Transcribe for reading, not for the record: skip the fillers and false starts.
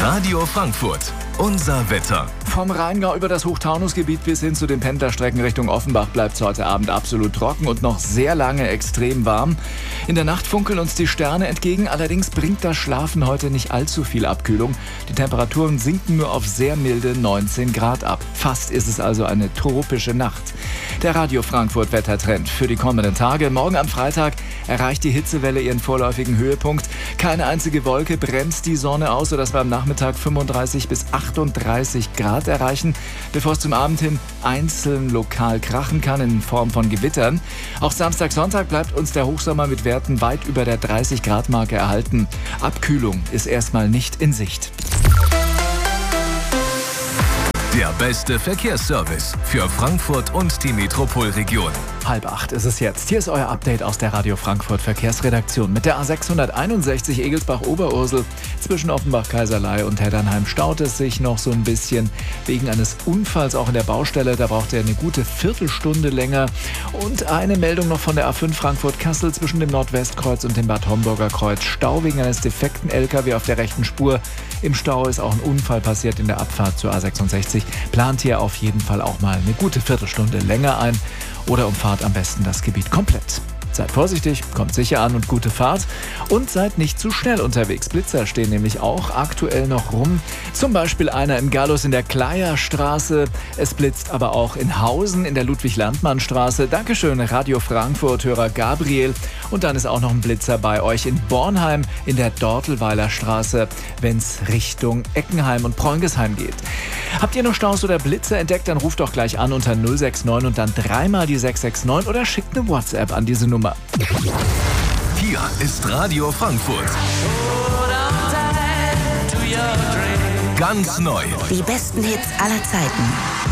Radio Frankfurt, unser Wetter. Vom Rheingau über das Hochtaunusgebiet bis hin zu den Pendlerstrecken Richtung Offenbach bleibt es heute Abend absolut trocken und noch sehr lange extrem warm. In der Nacht funkeln uns die Sterne entgegen, allerdings bringt das Schlafen heute nicht allzu viel Abkühlung. Die Temperaturen sinken nur auf sehr milde 19 Grad ab. Fast ist es also eine tropische Nacht. Der Radio Frankfurt Wettertrend für die kommenden Tage. Morgen am Freitag erreicht die Hitzewelle ihren vorläufigen Höhepunkt. Keine einzige Wolke bremst die Sonne aus, sodass wir am Nachmittag 35 bis 38 Grad erreichen, bevor es zum Abend hin einzeln lokal krachen kann in Form von Gewittern. Auch Samstag, Sonntag bleibt uns der Hochsommer mit Werten weit über der 30-Grad-Marke erhalten. Abkühlung ist erstmal nicht in Sicht. Der beste Verkehrsservice für Frankfurt und die Metropolregion. 7:30 ist es jetzt. Hier ist euer Update aus der Radio Frankfurt Verkehrsredaktion. Mit der A661 Egelsbach-Oberursel zwischen Offenbach-Kaiserlei und Heddernheim staut es sich noch so ein bisschen wegen eines Unfalls auch in der Baustelle. Da braucht ihr eine gute Viertelstunde länger. Und eine Meldung noch von der A5 Frankfurt-Kassel zwischen dem Nordwestkreuz und dem Bad Homburger Kreuz. Stau wegen eines defekten LKW auf der rechten Spur. Im Stau ist auch ein Unfall passiert in der Abfahrt zur A66. Plant hier auf jeden Fall auch mal eine gute Viertelstunde länger ein oder umfahrt am besten das Gebiet komplett. Seid vorsichtig, kommt sicher an und gute Fahrt. Und seid nicht zu schnell unterwegs. Blitzer stehen nämlich auch aktuell noch rum. Zum Beispiel einer in Gallus in der Kleierstraße. Es blitzt aber auch in Hausen in der Ludwig-Landmann-Straße. Dankeschön, Radio Frankfurt-Hörer Gabriel. Und dann ist auch noch ein Blitzer bei euch in Bornheim in der Dortelweiler Straße, wenn es Richtung Eckenheim und Preungesheim geht. Habt ihr noch Staus oder Blitzer entdeckt, dann ruft doch gleich an unter 069 und dann dreimal die 669 oder schickt eine WhatsApp an diese Nummer. Hier ist Radio Frankfurt. Ganz neu. Die besten Hits aller Zeiten.